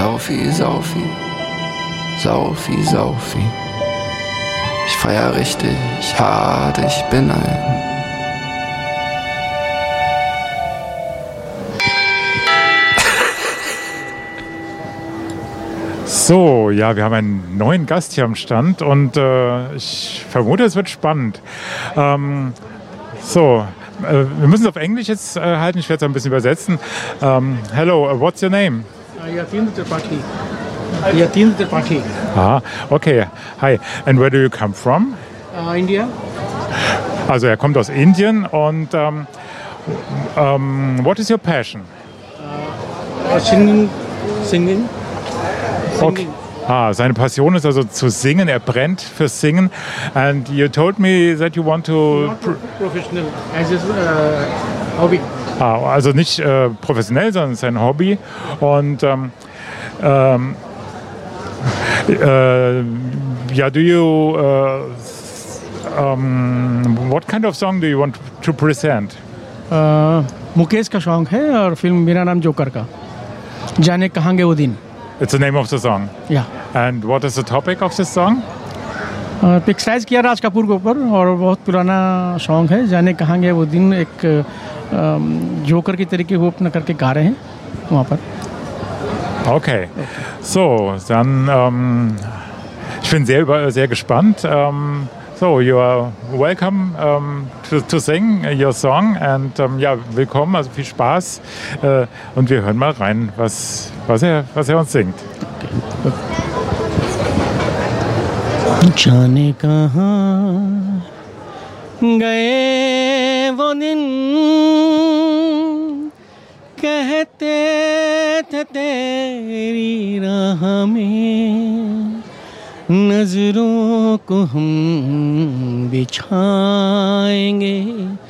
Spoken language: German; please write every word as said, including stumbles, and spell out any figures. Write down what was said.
Saufi, Saufi, Saufi, Saufi. Ich feier richtig hart, ich bin ein So, ja, wir haben einen neuen Gast hier am Stand und äh, ich vermute, es wird spannend. Ähm, so, äh, wir müssen es auf Englisch jetzt äh, halten, ich werde es ein bisschen übersetzen. Um, hello, uh, what's your name? Yatin Tripathi. Yatin Tripathi. Ah, okay. Hi. And where do you come from? Uh, India. Also er kommt aus Indien und um, um, what is your passion? Uh, singing. Singing. Okay. Ah, seine Passion ist also zu singen. Er brennt fürs Singen. And you told me that you want to... Not professional, as a uh, hobby. Ah, also nicht äh, professionell, sondern es ist ein Hobby. Und ähm, ähm, äh, ja, do you... Äh, um, what kind of song do you want to present? Uh, Mukesh का सॉन्ग है और फिल्म मेरा नाम जोकर का जाने कहांगे वो दिन. It's the name of the song. Yeah. And what is the topic of this song? Picturise किया राज कपूर के ऊपर और बहुत पुराना सॉन्ग है. जाने कहांगे वो दिन एक जोकर की तरीके को अपना करके गा रहे हैं वहाँ पर. Okay. So, dann ähm, ich bin sehr über, sehr gespannt. Ähm, so, you are welcome um, to, to sing your song and um, ja, willkommen, also viel Spaß äh, und wir hören mal rein, was, was, er, was er uns singt. जाने कहाँ गए वो दिन कहते थे तेरी राह में नजरों को हम बिछाएंगे